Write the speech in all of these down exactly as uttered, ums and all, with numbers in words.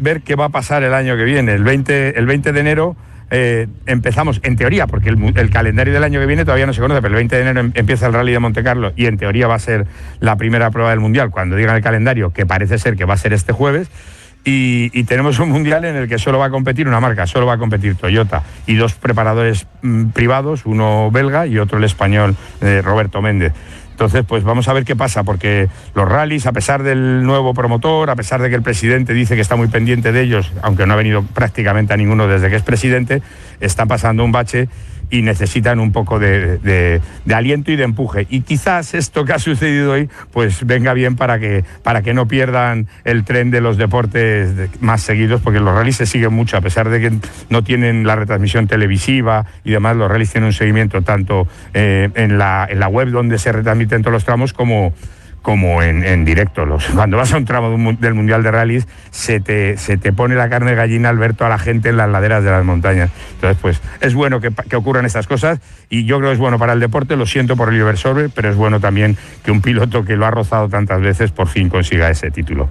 ver qué va a pasar el año que viene. El veinte, el veinte de enero eh, empezamos, en teoría, porque el, el calendario del año que viene todavía no se conoce, pero el veinte de enero empieza el Rally de Monte Carlo y en teoría va a ser la primera prueba del Mundial, cuando digan el calendario, que parece ser que va a ser este jueves. Y, y tenemos un mundial en el que solo va a competir una marca, solo va a competir Toyota y dos preparadores mmm, privados, uno belga y otro el español, eh, Roberto Méndez. Entonces, pues vamos a ver qué pasa, porque los rallies, a pesar del nuevo promotor, a pesar de que el presidente dice que está muy pendiente de ellos, aunque no ha venido prácticamente a ninguno desde que es presidente, están pasando un bache y necesitan un poco de, de, de aliento y de empuje. Y quizás esto que ha sucedido hoy pues venga bien para que, para que no pierdan el tren de los deportes de, más seguidos, porque los rallies se siguen mucho, a pesar de que no tienen la retransmisión televisiva y demás, los rallies tienen un seguimiento tanto eh, en, la, en la web donde se retransmiten todos los tramos como... como en, en directo. Los, cuando vas a un tramo de un, del Mundial de Rallys, se te, se te pone la carne de gallina al ver toda la gente en las laderas de las montañas. Entonces, pues, es bueno que, que ocurran estas cosas, y yo creo que es bueno para el deporte, lo siento por Oliver Sorber, pero es bueno también que un piloto que lo ha rozado tantas veces, por fin consiga ese título.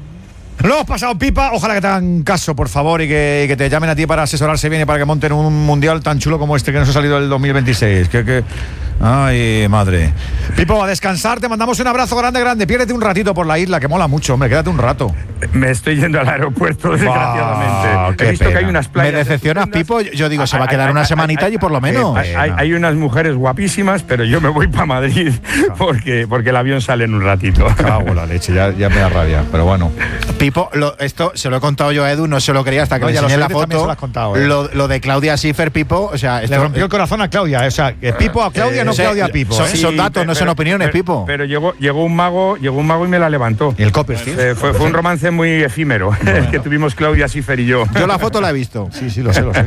Lo hemos pasado pipa, ojalá que te hagan caso, por favor, y que, y que te llamen a ti para asesorarse bien y para que monten un mundial tan chulo como este que nos ha salido el dos mil veintiséis. Que, que... Ay, madre. Pipo, a descansar, te mandamos un abrazo grande, grande. Piérdete un ratito por la isla, que mola mucho, hombre, quédate un rato. Me estoy yendo al aeropuerto, desgraciadamente. He visto pena. que hay unas playas. Me decepcionas, Pipo. Yo digo, se va a quedar hay, una hay, semanita hay, allí por lo menos. Hay, hay, hay unas mujeres guapísimas, pero yo me voy para Madrid porque, porque el avión sale en un ratito. Cago la leche, ya, ya me da rabia, pero bueno. Pipo, lo, esto se lo he contado yo a Edu, no se lo creía hasta que no, le enseñé la foto. Lo, contado, eh. lo, lo de Claudia Schiffer, Pipo, o sea, esto, le rompió el corazón a Claudia, o sea, Pipo a Claudia, eh, no sí, Claudia a Pipo. Son, ¿eh? son datos, sí, no pero, son opiniones, pero, Pipo. Pero llegó, llegó un mago, llegó un mago y me la levantó. ¿Y el Copperfield? Eh, fue, fue un romance muy efímero bueno. que tuvimos Claudia Schiffer y yo. Yo la foto la he visto. Sí, sí, lo sé, lo sé.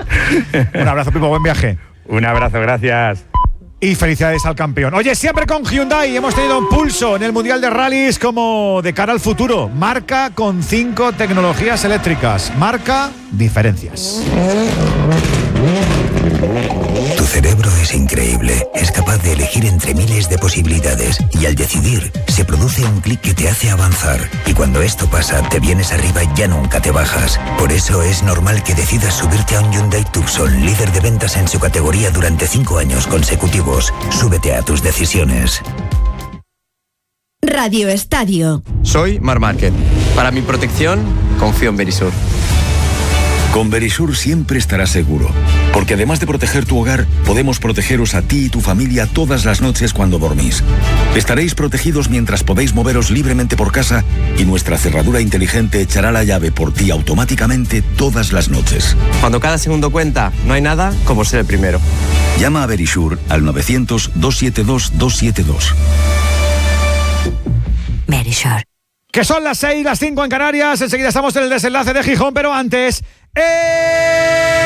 Un abrazo, Pipo, buen viaje. Un abrazo, gracias. Y felicidades al campeón. Oye, siempre con Hyundai hemos tenido un pulso en el Mundial de Rallys como de cara al futuro. Marca con cinco tecnologías eléctricas. Marca diferencias. Tu cerebro es increíble. Es capaz de elegir entre miles de posibilidades. Y al decidir, se produce un clic que te hace avanzar. Y cuando esto pasa, te vienes arriba y ya nunca te bajas. Por eso es normal que decidas subirte a un Hyundai Tucson, líder de ventas en su categoría durante cinco años consecutivos. Súbete a tus decisiones. Radio Estadio. Soy Mar Márquez. Para mi protección, confío en Verisur. Con Verisur siempre estarás seguro, porque además de proteger tu hogar, podemos protegeros a ti y tu familia todas las noches cuando dormís. Estaréis protegidos mientras podéis moveros libremente por casa y nuestra cerradura inteligente echará la llave por ti automáticamente todas las noches. Cuando cada segundo cuenta, no hay nada como ser el primero. Llama a Verisur al novecientos, doscientos setenta y dos, doscientos setenta y dos. Verisur. Que son las seis, las cinco en Canarias. Enseguida estamos en el desenlace de Gijón, pero antes... ¡Eh!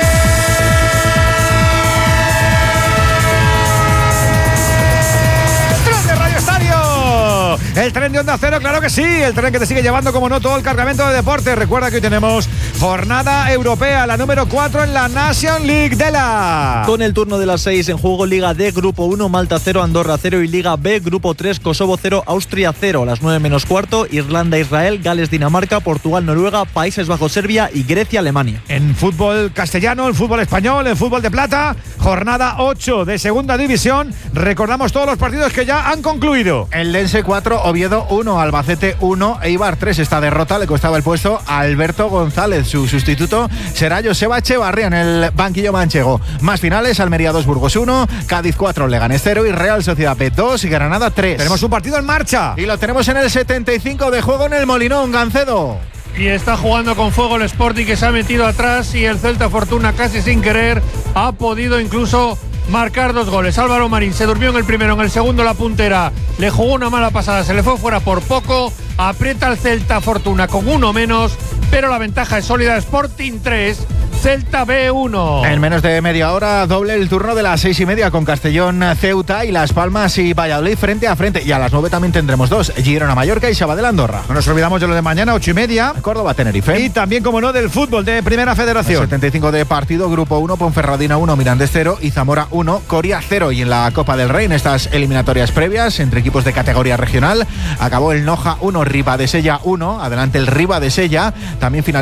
¡Tren de Radio Estadio! El tren de Onda Cero, claro que sí. El tren que te sigue llevando, como no, todo el cargamento de deporte. Recuerda que hoy tenemos jornada europea, la número cuatro en la Nation League de la... Con el turno de las seis en juego, Liga D, Grupo uno, Malta cero, Andorra cero y Liga B, Grupo tres, Kosovo cero, Austria cero. A las nueve menos cuarto, Irlanda, Israel, Gales, Dinamarca, Portugal, Noruega, Países Bajos, Serbia y Grecia, Alemania. En fútbol castellano, en fútbol español, en fútbol de plata, jornada ocho de segunda división. Recordamos todos los partidos que ya han concluido. El Lense cuatro, Oviedo uno, Albacete uno, Eibar tres. Esta derrota le costaba el puesto a Alberto González. Su sustituto será Joseba Echevarría en el banquillo manchego. Más finales: Almería dos, Burgos uno, Cádiz cuatro, Leganés cero y Real Sociedad B dos y Granada tres. Tenemos un partido en marcha. Y lo tenemos en el setenta y cinco de juego en el Molinón, Gancedo. Y está jugando con fuego el Sporting, que se ha metido atrás, y el Celta Fortuna, casi sin querer, ha podido incluso marcar dos goles. Álvaro Marín se durmió en el primero, en el segundo la puntera le jugó una mala pasada, se le fue fuera por poco. Aprieta el Celta Fortuna con uno menos, pero la ventaja es sólida. Sporting tres, Celta B uno. En menos de media hora, doble el turno de las seis y media con Castellón, Ceuta y Las Palmas y Valladolid frente a frente. Y a las nueve también tendremos dos: Girona, Mallorca y Sabadell, Andorra. No nos olvidamos de lo de mañana, ocho y media. Córdoba, Tenerife. Y también, como no, del fútbol de Primera Federación. El setenta y cinco de partido, Grupo uno, Ponferradina uno, Mirandés cero y Zamora uno, Coria cero. Y en la Copa del Rey, en estas eliminatorias previas entre equipos de categoría regional, acabó el Noja uno, Ribadesella uno. Adelante el Ribadesella. También final